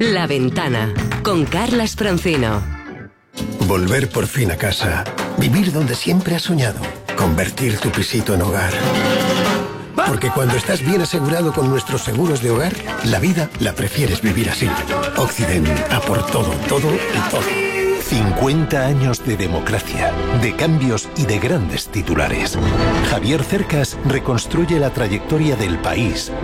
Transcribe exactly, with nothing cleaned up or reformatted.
La Ventana, con Carlas Francino. Volver por fin a casa. Vivir donde siempre has soñado. Convertir tu pisito en hogar. Porque cuando estás bien asegurado con nuestros seguros de hogar, la vida la prefieres vivir así. Occident, a por todo, todo y todo. cincuenta años de democracia, de cambios y de grandes titulares. Javier Cercas reconstruye la trayectoria del país